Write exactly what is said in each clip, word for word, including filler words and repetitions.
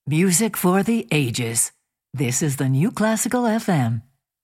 Music for the ages. This is the New Classical F M.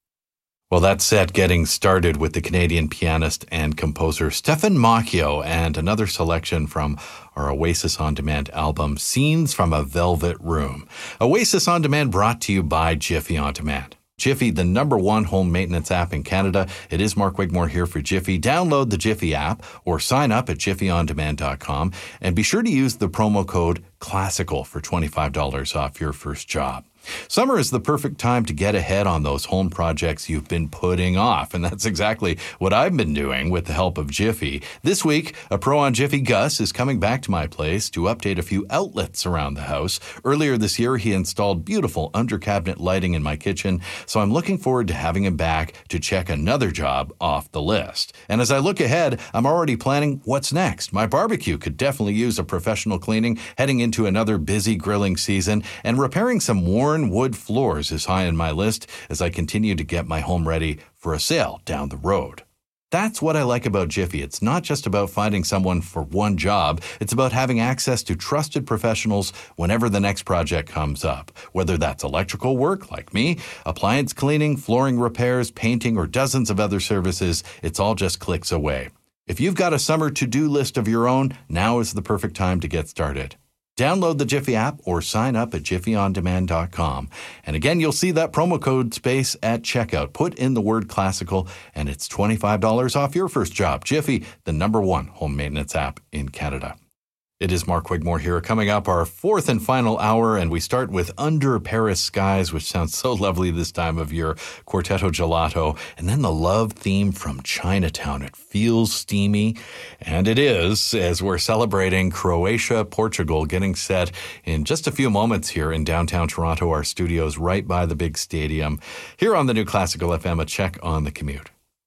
Well, that set getting started with the Canadian pianist and composer Stefan Macchio and another selection from our Oasis On Demand album, Scenes from a Velvet Room. Oasis On Demand brought to you by Jiffy On Demand. Jiffy, the number one home maintenance app in Canada. It is Mark Wigmore here for Jiffy. Download the Jiffy app or sign up at jiffy on demand dot com and be sure to use the promo code CLASSICAL for twenty-five dollars off your first job. Summer is the perfect time to get ahead on those home projects you've been putting off, and that's exactly what I've been doing with the help of Jiffy. This week, a pro on Jiffy, Gus, is coming back to my place to update a few outlets around the house. Earlier this year, he installed beautiful under-cabinet lighting in my kitchen, so I'm looking forward to having him back to check another job off the list. And as I look ahead, I'm already planning what's next. My barbecue could definitely use a professional cleaning, heading into another busy grilling season, and repairing some worn wood floors is high on my list as I continue to get my home ready for a sale down the road. That's what I like about Jiffy. It's not just about finding someone for one job. It's about having access to trusted professionals whenever the next project comes up. Whether that's electrical work, like me, appliance cleaning, flooring repairs, painting, or dozens of other services, it's all just clicks away. If you've got a summer to-do list of your own, now is the perfect time to get started. Download the Jiffy app or sign up at jiffy on demand dot com. And again, you'll see that promo code space at checkout. Put in the word classical and it's twenty-five dollars off your first job. Jiffy, the number one home maintenance app in Canada. It is Mark Wigmore here. Coming up, our fourth and final hour, and we start with Under Paris Skies, which sounds so lovely this time of year, Quartetto Gelato, and then the love theme from Chinatown. It feels steamy, and it is, as we're celebrating Croatia, Portugal, getting set in just a few moments here in downtown Toronto, our studios right by the big stadium. Here on the New Classical F M, a check on the commute.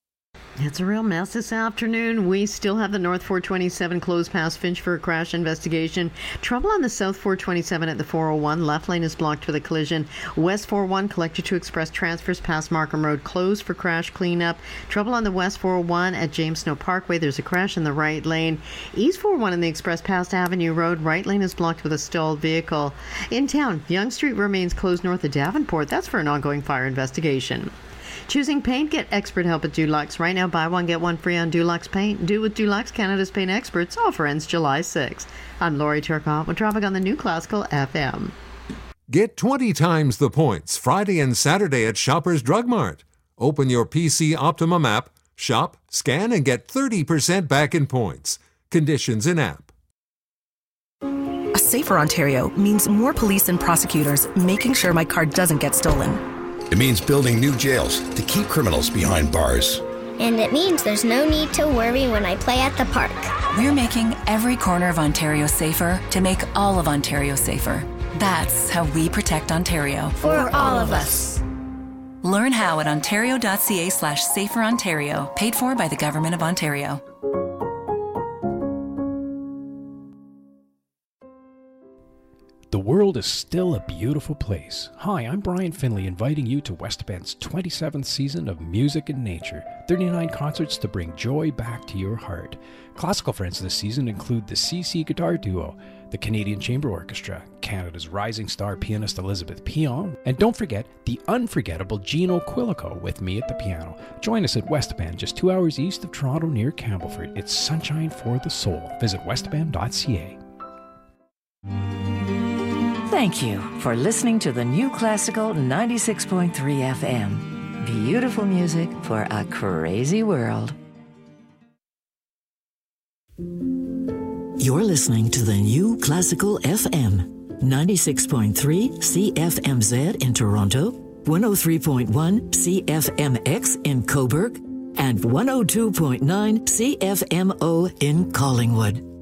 It's a real mess this afternoon. We still have the North four twenty-seven closed past Finch for a crash investigation. Trouble on the South four twenty-seven at the four oh one. Left lane is blocked for the collision. West four oh one collector to express transfers past Markham Road closed for crash cleanup. Trouble on the West four oh one at James Snow Parkway. There's a crash in the right lane. East four oh one in the express past Avenue Road. Right lane is blocked with a stalled vehicle. In town, Yonge Street remains closed north of Davenport. That's for an ongoing fire investigation. Choosing paint? Get expert help at Dulux. Right now, buy one, get one free on Dulux paint. Do with Dulux, Canada's paint experts. Offer ends July sixth. I'm Laurie Turcotte with traffic on the New Classical F M. Get twenty times the points Friday and Saturday at Shoppers Drug Mart. Open your P C Optimum app, shop, scan, and get thirty percent back in points. Conditions in app. A safer Ontario means more police and prosecutors making sure my car doesn't get stolen. It means building new jails to keep criminals behind bars. And it means there's no need to worry when I play at the park. We're making every corner of Ontario safer to make all of Ontario safer. That's how we protect Ontario. For, For all of us. Learn how at ontario.ca slash safer Ontario. Paid for by the Government of Ontario. The world is still a beautiful place. Hi, I'm Brian Finley, inviting you to West Bend's twenty-seventh season of Music and Nature. thirty-nine concerts to bring joy back to your heart. Classical friends this season include the C C Guitar Duo, the Canadian Chamber Orchestra, Canada's rising star pianist Elizabeth Pion, and don't forget the unforgettable Gino Quilico with me at the piano. Join us at West Bend, just two hours east of Toronto near Campbellford. It's sunshine for the soul. Visit west bend dot c a. Thank you for listening to the New Classical ninety-six point three F M. Beautiful music for a crazy world. You're listening to the New Classical F M. ninety-six point three C F M Z in Toronto, one oh three point one C F M X in Cobourg, and one oh two point nine C F M O in Collingwood.